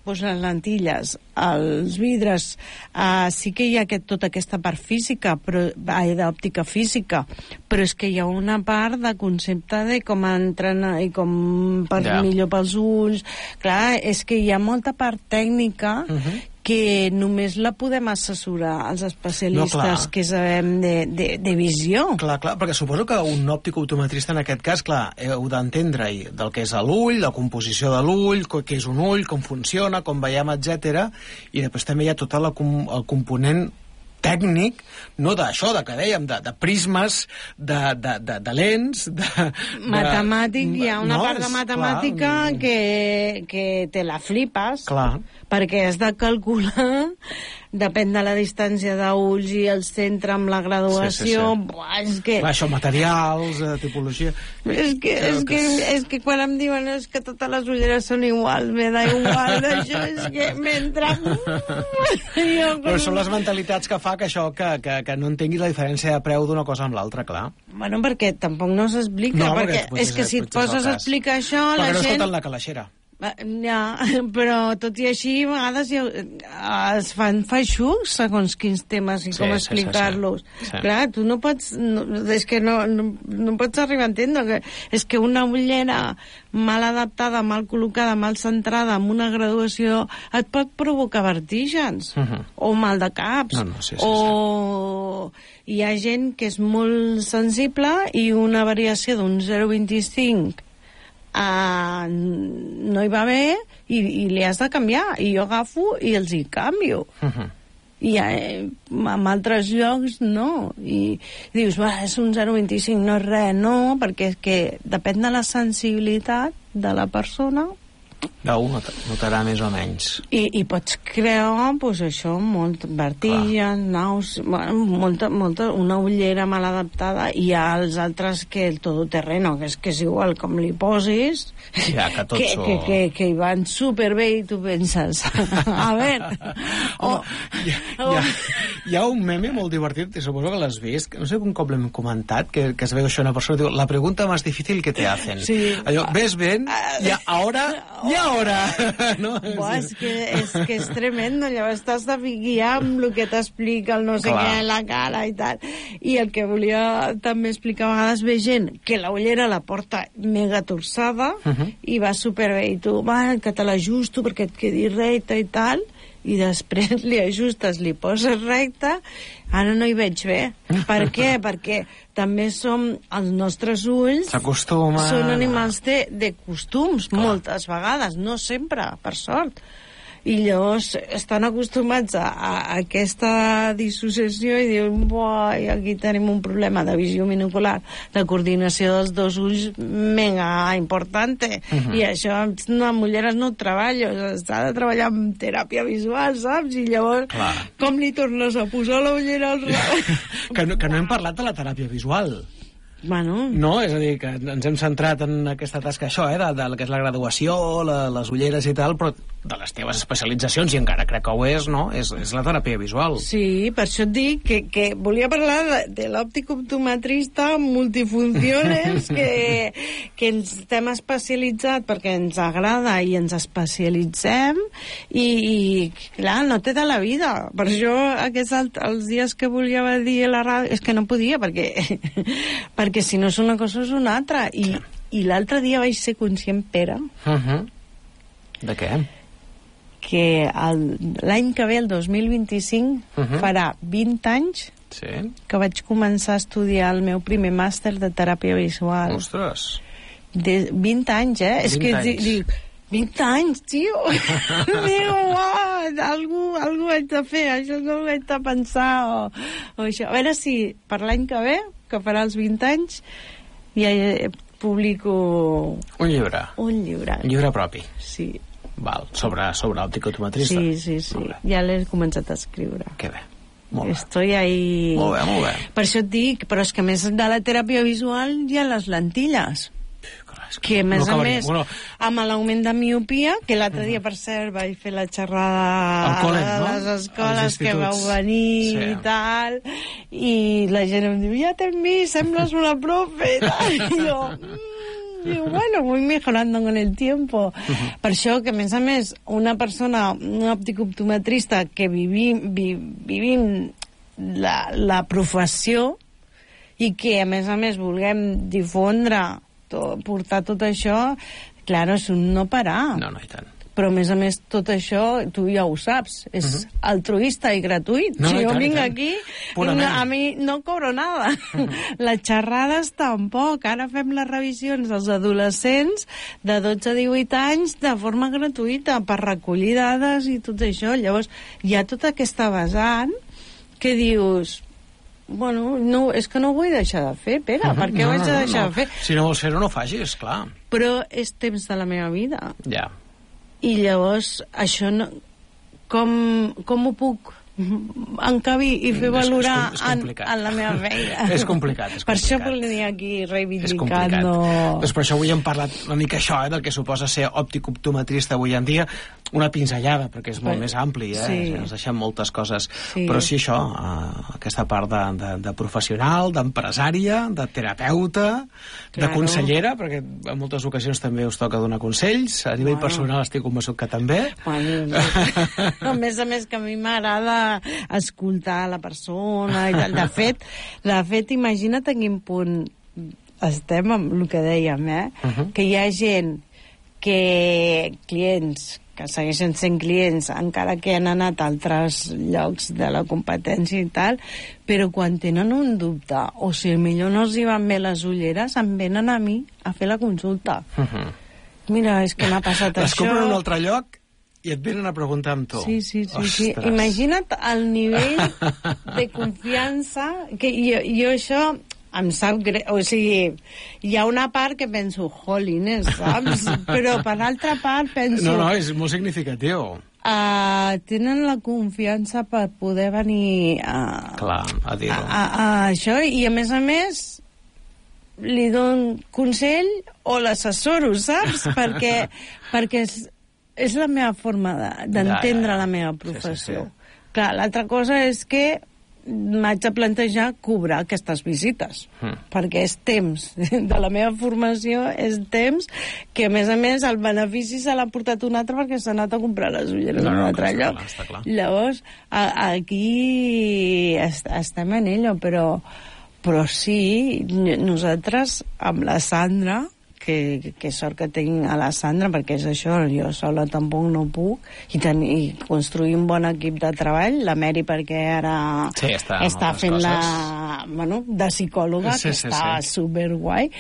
doncs les lentilles, els vidres, uh, sí que hi ha aquest, tota aquesta part física, però, ai, d'òptica física, però és que hi ha una part de concepte de com entrenar i com per yeah. millor pels ulls. Clar, és que hi ha molta part tècnica uh-huh. que només la podem assessorar als especialistes no, que sabem de, de, de visió. Clar, clar, perquè suposo que un òptic optometrista en aquest cas, clar, heu d'entendre del que és l'ull, la composició de l'ull, què és un ull, com funciona, com veiem, etcètera, i després també hi ha tot el, el component tècnic, no d'això, de que dèiem, de, de prismes, de, de, de, de lents, de... Matemàtic, de, hi ha una no, part de matemàtica clar, que, que te la flipes, clar. Perquè has de calcular, depèn de la distància d'ulls i el centre amb la graduació, sí, sí, sí. Buah, és que... Clar, això, materials, eh, tipologia... És que, és, que, és que quan em diuen és que totes les ulleres són iguals, me da igual d'això, és que m'entra... Però són les mentalitats que fa que això, que, que, que no entengui la diferència de preu d'una cosa amb l'altra, clar. Bueno, perquè tampoc no s'explica, no, perquè, perquè és que si et poses a explicar això, perquè la no gent... escolten la calaixera. Ja, però tot i així a vegades ja, es fan feixucs segons quins temes i sí, com explicar-los. Sí, sí, sí. Clar, tu no pots no, és que no, no, no pots arribar a entendre que és que una ullera mal adaptada, mal col·locada, mal centrada, amb una graduació et pot provocar vertígens uh-huh. o mal de caps no, no, sí, sí, o sí. Hi ha gent que és molt sensible i una variació d'un zero coma vint-i-cinc Uh, no hi va bé i, i li has de canviar i jo agafo i els hi canvio uh-huh. i eh, en altres llocs no i, i dius, va, és un zero coma vint-i-cinc no és res, no, perquè és que depèn de la sensibilitat de la persona d'un notarà més o menys i, i pots crear pues, això, molt vertigen, naus bueno, molta, molta, una ullera mal adaptada i hi ha els altres que el todoterreno, que és, que és igual com li posis ja, que, tots que, o... que, que, que hi van superbé i tu penses a veure oh, hi, ha, oh. hi, ha, hi ha un meme molt divertit i suposo que l'has vist, no sé un cop l'hem comentat que, que es veu això una persona diu, la pregunta més difícil que te hacen sí. allò, ves ben i ara i ara no? Buah, és, que, és que és tremendo llavors t'has de guiar amb el que t'explica el no sé Clar. Què, la cara i tal i el que volia també explicar a vegades ve gent que la ullera la porta mega torçada uh-huh. i va superbé i tu, va, que te l'ajusto perquè et quedi recta i tal i després li ajustes, li poses recta ara no hi veig bé per què? Perquè també som els nostres ulls s'acostuma són animals de, de costums Clar. Moltes vegades, no sempre per sort i llavors estan acostumats a, a, a aquesta dissociació i diuen, buah, aquí tenim un problema de visió binocular, de coordinació dels dos ulls mega importante uh-huh. i això amb ulleres no ho treballo, s'ha de treballar amb teràpia visual, saps? I llavors Clar. Com li tornes a posar la ullera al que, no, que no hem parlat de la teràpia visual Bueno. No, és a dir, que ens hem centrat en aquesta tasca això, eh, de, de que és la graduació, la, les ulleres i tal, però de les teves especialitzacions, i encara crec que ho és, no? És, és la teràpia visual. Sí, per això et dic que, que volia parlar de, de l'òptic optometrista multifunciones, que, que ens estem especialitzat perquè ens agrada i ens especialitzem, i, i clar, no té de la vida. Per això aquests els dies que volia dir a la ràdio, és que no podia, perquè... perquè si no és una cosa és una altra i, i l'altre dia vaig ser conscient, Pere uh-huh. de què? Que l'any que ve, el dos mil vint-i-cinc uh-huh. farà vint anys sí. que vaig començar a estudiar el meu primer màster de teràpia visual. Ostres! De vint anys, eh? És que anys. Dic, vint anys, tio! Diu, uah, algú, algú haig de fer, això no ho haig de pensar o, o això. A veure si per l'any que ve que farà els vint anys ja publico un llibre un llibre, un llibre propi sí. Val, sobre, sobre òptica optometrista sí, sí, sí, ja l'he començat a escriure que bé, molt bé estoy ahí molt bé, molt bé per això et dic, però és que a més de la teràpia visual hi ha les lentilles que a més no a més bueno, amb l'augment de miopia que l'altre dia per cert vaig fer la xerrada col·le, a no? les escoles que vau venir sí. i tal i la gent em diu ja t'hem vist, sembles una profe i, tal. I jo mm, Diu, bueno, voy mejorando con el tiempo. Uh-huh. Per això que, a més a més, una persona, un òptic optometrista que vivim, vi, vivim la, la professió i que, a més a més, vulguem difondre, to, portar tot això, clar, és un no parar. No, no, i tant. Però, a més a més, tot això, tu ja ho saps, és uh-huh. altruista i gratuït. No, si no, jo tant, vinc tant. aquí, Purament. a mi no cobro nada. Uh-huh. Les xerrades tampoc. Ara fem les revisions dels adolescents de dotze a divuit anys de forma gratuïta per recollir dades i tot això. Llavors, hi ha tota aquesta vessant que dius... Bueno, no, és que no ho vull deixar de fer, Pere, uh-huh. per què no, ho haig de deixar no, no. de fer? Si no vols fer-ho, no ho facis, clar. Però és temps de la meva vida. Ja. I llavors, això no... Com, com ho puc encabir i fer valorar és, és en, en la meva feina? És complicat, és complicat. Per això volia aquí reivindicant. És no... Doncs per això avui hem parlat una mica això, eh, del que suposa ser òptic optometrista avui en dia, una pinzellada, perquè és molt per... més ampli, eh? Sí. Ens deixem moltes coses. Sí. Però sí, això, eh, aquesta part de, de, de professional, d'empresària, de terapeuta, claro. de consellera, perquè en moltes ocasions també us toca donar consells, a nivell bueno. personal estic convençut que també. Bueno, a més a més que a mi m'agrada escoltar la persona i tal. De fet, de fet, imagina't a quin punt estem amb el que dèiem, eh? Uh-huh. Que hi ha gent que clients que segueixen sent clients encara que han anat a altres llocs de la competència i tal, però quan tenen un dubte o si millor no els hi van bé les ulleres, em venen a mi a fer la consulta. Uh-huh. Mira, és que m'ha passat les això... Les compren en un altre lloc i et venen a preguntar amb tu. Sí, sí, sí, sí. Imagina't el nivell de confiança que jo, jo això em sap greu, o sigui, hi ha una part que penso, jolines, saps? Però per l'altra part penso... No, no, és molt significatiu. Uh, tenen la confiança per poder venir a... Clar, a dir-ho. A, a, a això, i a més a més li dono consell o l'assessoro, saps? perquè, perquè és, és la meva forma d'entendre de, ja, ja. la meva professió. Sí, sí, sí. Clar, l'altra cosa és que m'haig de plantejar cobrar aquestes visites, mm. perquè és temps de la meva formació, és temps que, a més a més, el benefici se l'ha portat un altre perquè s'ha anat a comprar les ulleres no, en un altre no, lloc. Està clar. Llavors, a, aquí est estem en ello, però, però sí, nosaltres, amb la Sandra, que, que sort que tinc a la Sandra, perquè és això, jo sola tampoc no puc, i, tenir, i construir un bon equip de treball, la Mary perquè ara sí, està, està fent coses. la... Bueno, de psicòloga, sí, que sí, està sí. superguai,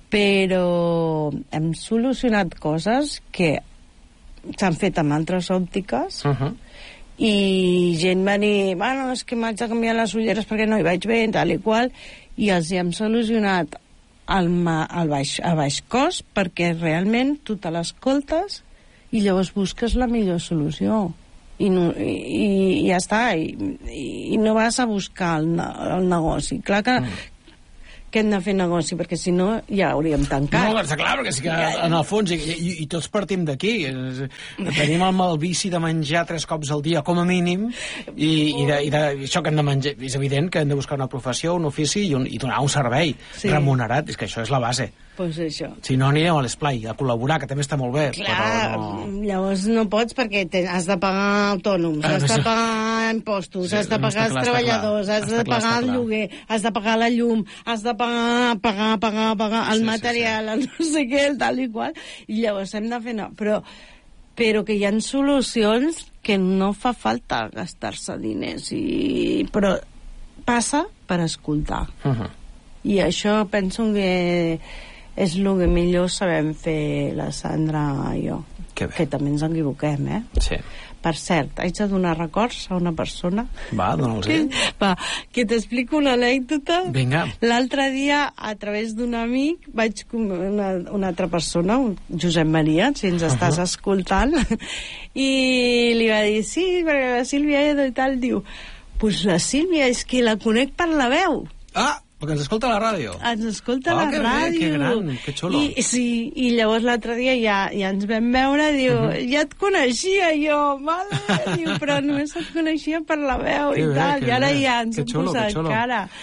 però hem solucionat coses que s'han fet amb altres òptiques, uh-huh. i gent va dir, bueno, és que m'haig de canviar les ulleres perquè no hi vaig bé, tal i qual, i els hi hem solucionat al, al baix, a baix cost, perquè realment tu te l'escoltes i llavors busques la millor solució i, no, i, i ja està i, i no vas a buscar el, el negoci. Clar que mm. que hem de fer negoci, perquè si no ja hauríem tancat. No, està clar, perquè és que en el fons, i, i, i tots partim d'aquí, tenim el mal vici de menjar tres cops al dia, com a mínim, i, i, de, i, de, i això que hem de menjar, és evident que hem de buscar una professió, un ofici i, un, i donar un servei sí. remunerat, és que això és la base. Pues això. Si no, anirem a l'esplai, a col·laborar, que també està molt bé. Clar, però no... llavors no pots perquè te, has de pagar autònoms, ah, has de pagar impostos, sí, has de pagar els treballadors, has de pagar el lloguer, has de pagar la llum, has de pagar, pagar, pagar, pagar el sí, material, sí, sí. el no sé què, el tal i qual, i llavors hem de fer... No, però, però que hi ha solucions que no fa falta gastar-se diners, i, però passa per escoltar. Uh-huh. I això penso que és el que millor sabem fer la Sandra i jo, que, que també ens equivoquem, eh? Sí. Per cert, haig de donar records a una persona. Va, dona'ls-hi. Va, que t'explico una anècdota. Vinga. L'altre dia, a través d'un amic, vaig una, una altra persona, un Josep Maria, si ens estàs uh-huh. escoltant, i li va dir, sí, perquè la Sílvia Edo i tal, diu, pues la Sílvia és que la conec per la veu. Ah! Perquè ens escolta a la ràdio. Ens escolta a oh, la que ràdio. Bé, que gran, que xulo. I, sí, i llavors l'altre dia ja, ja ens vam veure, diu, uh -huh. ja et coneixia jo, mare, diu, però només et coneixia per la veu que i bé, tal, i ara bé. Ja ens hem posat cara.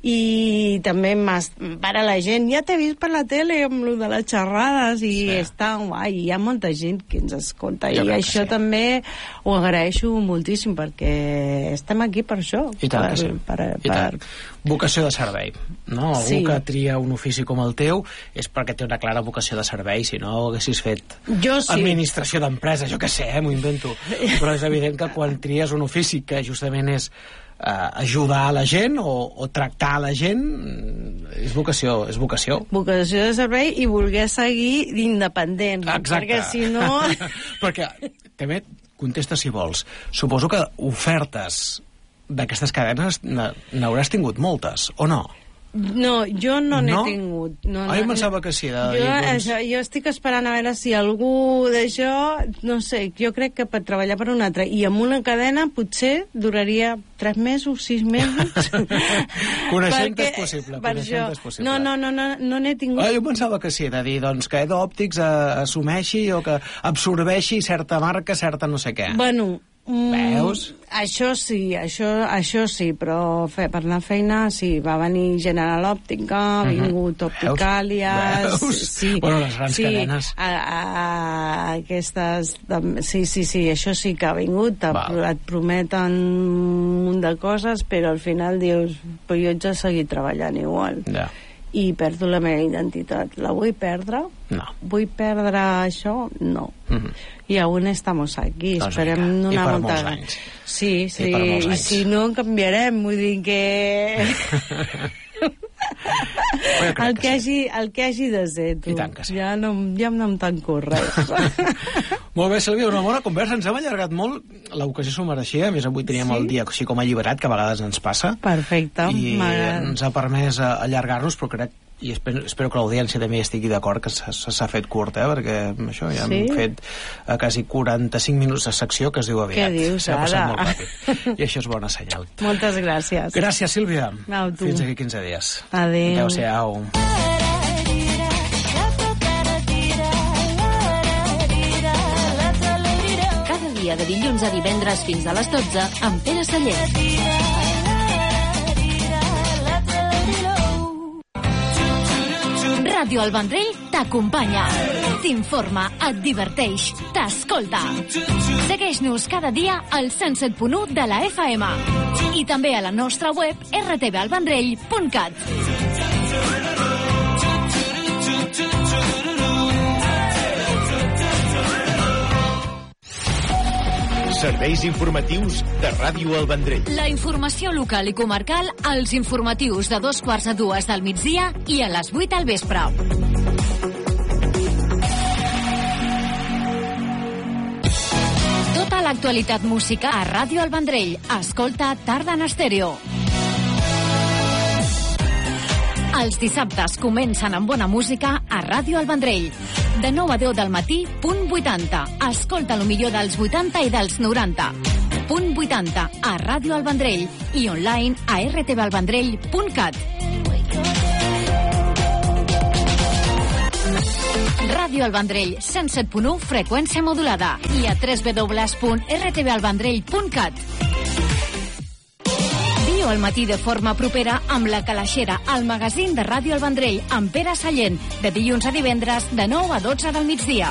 i també m'has... per a la gent, ja t'he vist per la tele amb lo de les xerrades i sí. està guai, hi ha molta gent que ens escolta jo i això sí. també ho agraeixo moltíssim perquè estem aquí per això. I tant per, que sí. Per, per, I tant. Vocació de servei, no? Algú sí. que tria un ofici com el teu és perquè té una clara vocació de servei, si no haguessis fet jo sí. administració d'empresa, jo què sé, eh, m'ho invento, però és evident que quan tries un ofici que justament és Uh, ajudar a la gent o, o tractar a la gent és vocació, és vocació. Vocació de servei i voler seguir independent. Exacte. Perquè si no... perquè també contesta si vols. Suposo que ofertes d'aquestes cadenes n'hauràs tingut moltes, o no? No, jo no n'he no? tingut. No, ah, jo no, pensava que sí. De jo, això, jo estic esperant a veure si algú d'això, no sé, jo crec que per treballar per un altre, i amb una cadena potser duraria tres mesos, sis mesos. Coneixent és possible. Per això, és possible. No, no, no, no, no n'he tingut. Ah, jo pensava que sí, de dir, doncs, que Edo Òptics assumeixi o que absorbeixi certa marca, certa no sé què. Bueno... Veus? Mm, això sí, això, això sí, però fe, per la feina sí, va venir General Òptica, ha uh -huh. vingut Opticàlies... Veus? Sí, bueno, les grans sí, cadenes. A, a, aquestes... Sí, sí, sí, això sí que ha vingut, te, et prometen un munt de coses, però al final dius, però jo haig de seguir treballant igual. Ja. I perdo la meva identitat. La vull perdre? No. Vull perdre això? No. Uh -huh. I aún estamos aquí. Doncs esperem mira, donar i per molta... molts anys. Sí, sí. I per molts I anys. si no, en canviarem. Vull dir que... el, que, que hagi, el que hagi de ser, tu. I tant que sí. Ja no, ja no em tanco res. Molt bé, Sílvia, una bona conversa. Ens hem allargat molt. L'ocasió s'ho mereixia. A més, avui teníem sí? el dia així com alliberat, que a vegades ens passa. Perfecte. I ens ha permès allargar-nos, però crec i espero, espero que l'audiència també estigui d'acord que s'ha fet curt, eh? Perquè això ja sí? hem fet a quasi quaranta-cinc minuts de secció, que es diu aviat. Què dius, ara? S'ha passat molt ràpid. I això és bona senyal. Moltes gràcies. Gràcies, Sílvia. No, tu. Fins aquí quinze dies. Adéu. Adéu-siau. Cada dia de dilluns a divendres fins a les dotze amb Pere Sallent. Ràdio El Vendrell t'acompanya, t'informa, et diverteix, t'escolta. Segueix-nos cada dia al cent set punt u de la F M i també a la nostra web r t v el vendrell punt cat. Serveis informatius de Ràdio El Vendrell. La informació local i comarcal als informatius de dos quarts a dues del migdia i a les vuit al vespre. Tota l'actualitat musical a Ràdio El Vendrell. Escolta Tarda en Estèreo. Els dissabtes comencen amb bona música a Ràdio El Vendrell. De nou a deu del matí, punt vuitanta. Escolta el millor dels vuitanta i dels noranta. Punt vuitanta a Ràdio El Vendrell i online a r t v el vendrell punt cat. Ràdio El Vendrell, cent set punt u, freqüència modulada. I a w w w punt r t v el vendrell punt cat. Viu al matí de forma propera amb La Calaixera, el magazín de Ràdio El Vendrell, amb Pere Sallent, de dilluns a divendres, de nou a dotze del migdia.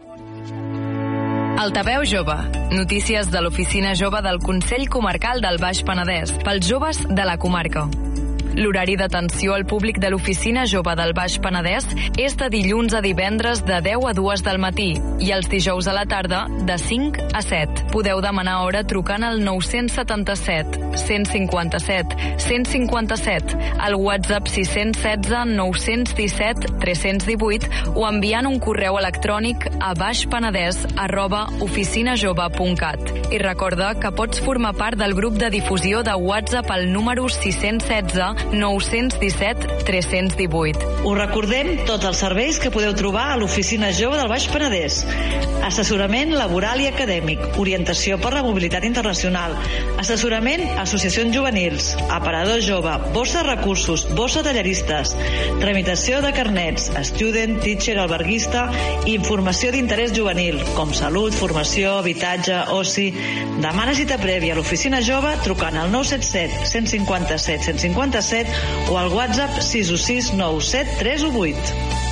Altaveu Jove. Notícies de l'Oficina Jove del Consell Comarcal del Baix Penedès, pels joves de la comarca. L'horari d'atenció al públic de l'Oficina Jove del Baix Penedès és de dilluns a divendres de deu a dues del matí i els dijous a la tarda de cinc a set. Podeu demanar hora trucant al nou setanta set, cent cinquanta-set, cent cinquanta-set, al WhatsApp sis un set, nou un set, tres un vuit o enviant un correu electrònic a baixpenedès arroba oficinajove punt cat. I recorda que pots formar part del grup de difusió de WhatsApp al número sis un set, nou un set, tres un vuit. Us recordem tots els serveis que podeu trobar a l'Oficina Jove del Baix Penedès. Assessorament laboral i acadèmic, orientació orientació per la mobilitat internacional, assessorament a associacions juvenils, aparador jove, borsa de recursos, borsa talleristes, tramitació de carnets, student, teacher, alberguista i informació d'interès juvenil, com salut, formació, habitatge, oci. Demana cita prèvia a l'oficina jove trucant al nou set set, cent cinquanta-set, cent cinquanta-set o al WhatsApp sis u sis nou set tres u vuit.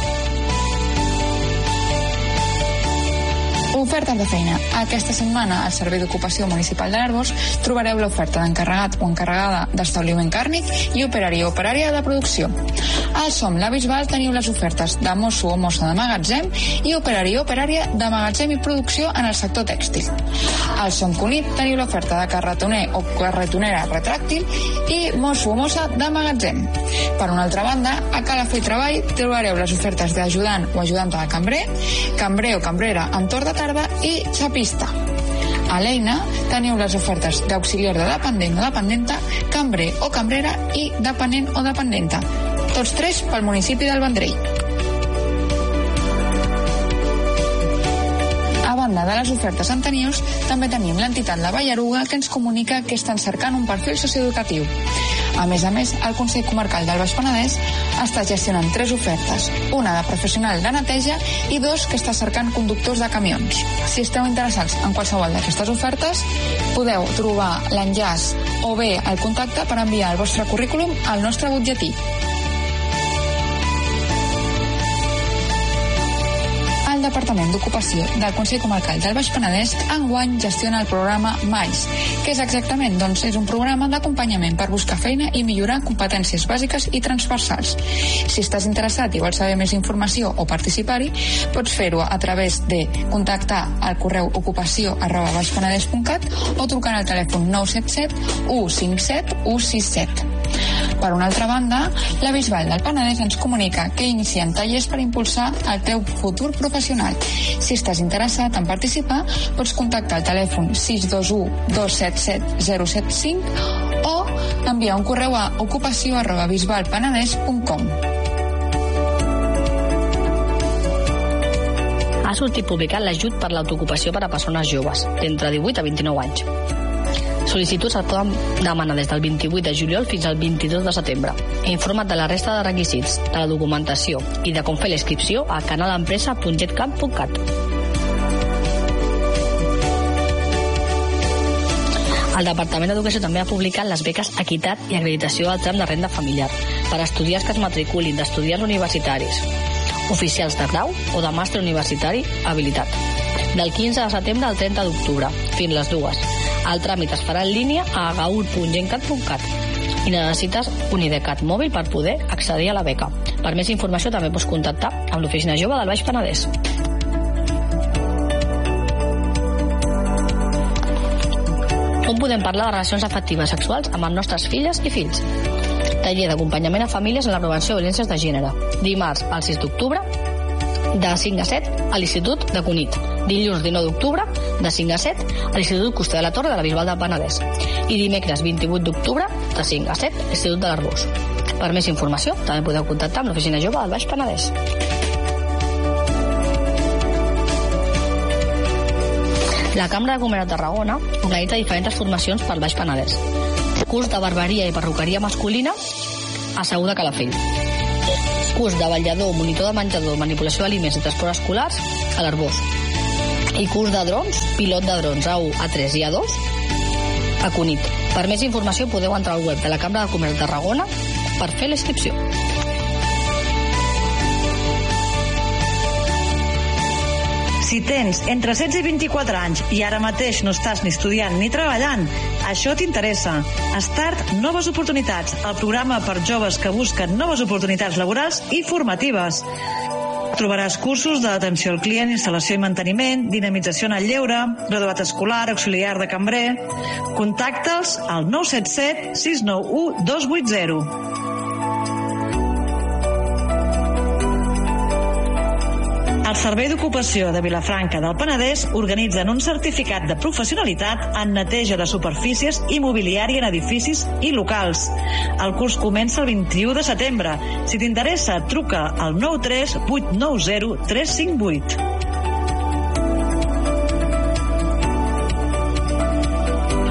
Ofertes de feina. Aquesta setmana al Servei d'Ocupació Municipal de l'Arboç trobareu l'oferta d'encarregat o encarregada d'establiment càrnic i operari o operària de producció. Al Som La Bisbal teniu les ofertes de mosso o mossa de magatzem i operari o operària de magatzem i producció en el sector tèxtil. Al Som Cunit teniu l'oferta de carretoner o carretonera retràctil i mosso o mossa de magatzem. Per una altra banda, a Calafell Treball trobareu les ofertes d'ajudant o ajudanta de cambrer, cambrer o cambrera en torn de tarda i xapista. A l'Eina teniu les ofertes d'auxiliar de dependent o dependenta, cambrer o cambrera i dependent o dependenta. Tots tres pel municipi del Vendrell. A banda de les ofertes en Tenius, també tenim l'entitat La Ballaruga, que ens comunica que estan cercant un perfil socioeducatiu. A més a més, el Consell Comarcal del Baix Penedès està gestionant tres ofertes, una de professional de neteja i dos que està cercant conductors de camions. Si esteu interessats en qualsevol d'aquestes ofertes, podeu trobar l'enllaç o bé el contacte per enviar el vostre currículum al nostre butlletí. El Departament d'Ocupació del Consell Comarcal del Baix Penedès enguany gestiona el programa Mais, que és exactament, doncs, és un programa d'acompanyament per buscar feina i millorar competències bàsiques i transversals. Si estàs interessat i vols saber més informació o participar-hi, pots fer-ho a través de contactar al correu ocupació arroba baixpenedès punt cat o trucant al telèfon nou set set, u cinc set, u sis set. Per una altra banda, la Bisbal del Penedès ens comunica que inicien tallers per impulsar el teu futur professional. Si estàs interessat en participar, pots contactar al telèfon sis dos u, dos set set, zero set cinc o enviar un correu a ocupació arroba bisbalpenedès punt com. Ha sortit publicat l'ajut per l'autoocupació per a persones joves, d'entre divuit a vint-i-nou anys. Sol·licituds es poden demanar des del vint-i-vuit de juliol fins al vint-i-dos de setembre. Informa't de la resta de requisits, de la documentació i de com fer la inscripció a canalempresa punt getcamp punt cat. El Departament d'Educació també ha publicat les beques Equitat i Acreditació del tram de renda familiar per a estudiants que es matriculin d'estudiants universitaris, oficials de grau o de màster universitari habilitat, del quinze de setembre al trenta d'octubre, fins les dues. El tràmit es farà en línia a gaur punt gencat punt cat i necessites un I D CAT mòbil per poder accedir a la beca. Per més informació també pots contactar amb l'Oficina Jove del Baix Penedès. On podem parlar de relacions afectives sexuals amb les nostres filles i fills? Taller d'acompanyament a famílies en la prevenció de violències de gènere. Dimarts, el sis d'octubre, de cinc a set, a l'Institut de Cunit. Dilluns, dinou d'octubre, de cinc a set, a l'Institut Coster de la Torre de la Bisbal del Penedès. I dimecres, vint-i-vuit d'octubre, de cinc a set, a l'Institut de l'Arboç. Per més informació, també podeu contactar amb l'Oficina Jove del Baix Penedès. La Cambra de Comerç de Tarragona organitza diferents formacions pel Baix Penedès. Curs de barberia i perruqueria masculina a Segur de Calafell. Curs de vetllador, monitor de menjador, manipulació d'aliments i transport escolars a l'Arboç. I curs de drons, pilot de drons A u, A tres i A dos a Cunit. Per més informació podeu entrar al web de la Cambra de Comerç de Tarragona per fer la inscripció. Si tens entre setze i vint-i-quatre anys i ara mateix no estàs ni estudiant ni treballant, això t'interessa. Start Noves Oportunitats, el programa per joves que busquen noves oportunitats laborals i formatives. Trobaràs cursos d'atenció al client, instal·lació i manteniment, dinamització en el lleure, graduat escolar, auxiliar de cambrer. Contacta'ls al nou set set, sis nou u, dos vuit zero. El Servei d'Ocupació de Vilafranca del Penedès organitzen un certificat de professionalitat en neteja de superfícies i mobiliari en edificis i locals. El curs comença el vint-i-u de setembre. Si t'interessa, truca al nou tres vuit nou zero tres cinc vuit.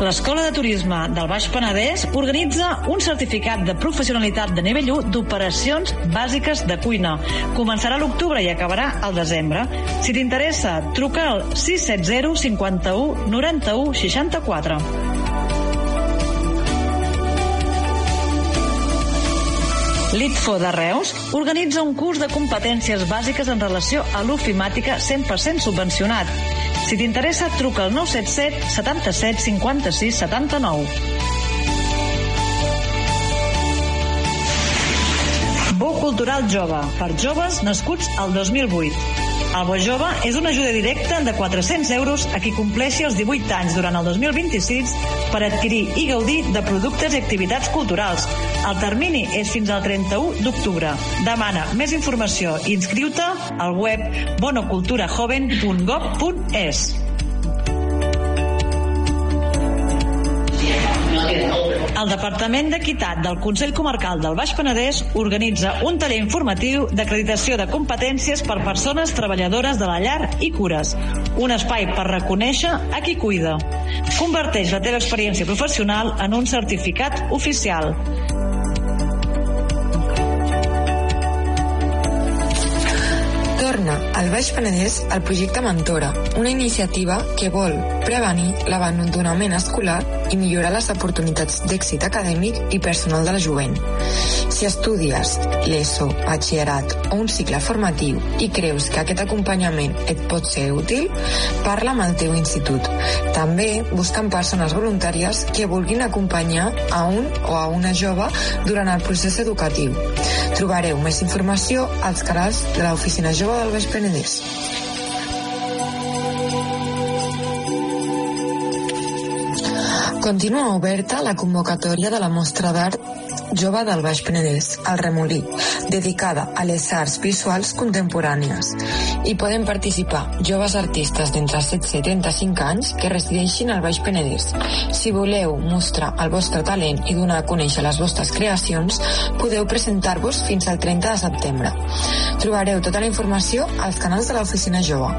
L'Escola de Turisme del Baix Penedès organitza un certificat de professionalitat de nivell u d'operacions bàsiques de cuina. Començarà a l'octubre i acabarà al desembre. Si t'interessa, truca al sis set zero cinquanta-u noranta-u seixanta-quatre. L'ITFO de Reus organitza un curs de competències bàsiques en relació a l'ofimàtica cent per cent subvencionat. Si t'interessa, truca al nou set set setanta-set cinquanta-sis setanta-nou. Bo Cultural Jove, per joves nascuts al dos mil vuit. El Bo Jove és una ajuda directa de quatre-cents euros a qui compleixi els divuit anys durant el dos mil vint-i-sis per adquirir i gaudir de productes i activitats culturals. El termini és fins al trenta-u d'octubre. Demana més informació i inscriu-te al web bonoculturajoven punt gov punt es. El Departament d'Equitat del Consell Comarcal del Baix Penedès organitza un taller informatiu d'acreditació de competències per persones treballadores de la llar i cures. Un espai per reconèixer a qui cuida. Converteix la teva experiència professional en un certificat oficial. Torna al Baix Penedès el projecte Mentora, una iniciativa que vol prevenir l'abandonament escolar i millorar les oportunitats d'èxit acadèmic i personal de la jovent. Si estudies l'ESO, batxillerat o un cicle formatiu i creus que aquest acompanyament et pot ser útil, parla amb el teu institut. També busquen persones voluntàries que vulguin acompanyar a un o a una jove durant el procés educatiu. Trobareu més informació als canals de l'Oficina Jove del Baix Penedès. Continua oberta la convocatòria de la Mostra d'Art Jove del Baix Penedès, al Remolí, dedicada a les arts visuals contemporànies. Hi poden participar joves artistes d'entre setze i trenta-cinc anys que resideixin al Baix Penedès. Si voleu mostrar el vostre talent i donar a conèixer les vostres creacions, podeu presentar-vos fins al trenta de setembre. Trobareu tota la informació als canals de l'Oficina Jove.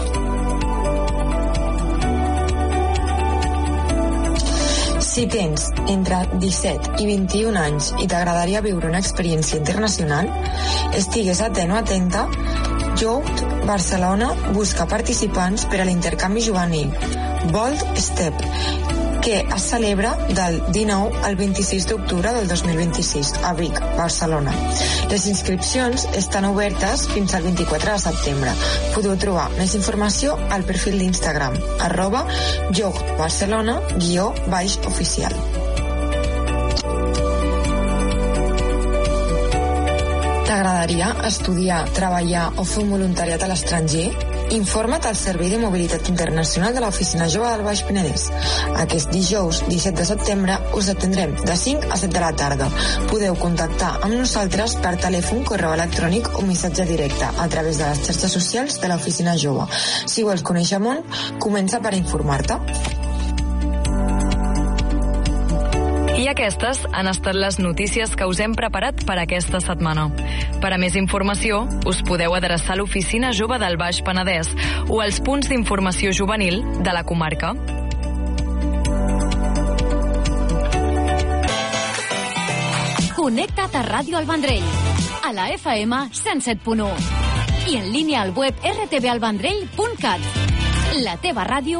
Si tens entre disset i vint-i-un anys i t'agradaria viure una experiència internacional, estigues atent o atenta, Youth Barcelona busca participants per a l'intercanvi juvenil Bold Step, que es celebra del dinou al vint-i-sis d'octubre del dos mil vint-i-sis a Vic, Barcelona. Les inscripcions estan obertes fins al vint-i-quatre de setembre. Podeu trobar més informació al perfil d'Instagram arroba Youth Barcelona guió baix oficial. T'agradaria estudiar, treballar o fer un voluntariat a l'estranger? Informa't al Servei de Mobilitat Internacional de l'Oficina Jove del Baix Penedès. Aquest dijous, disset de setembre, us atendrem de cinc a set de la tarda. Podeu contactar amb nosaltres per telèfon, correu electrònic o missatge directe a través de les xarxes socials de l'Oficina Jove. Si vols conèixer món, comença per informar-te. I aquestes han estat les notícies que us hem preparat per aquesta setmana. Per a més informació, us podeu adreçar a l'Oficina Jove del Baix Penedès o als punts d'informació juvenil de la comarca. Connecta't a Ràdio El Vendrell, a la F M cent set punt u i en línia al web r t v el vendrell punt cat. La teva ràdio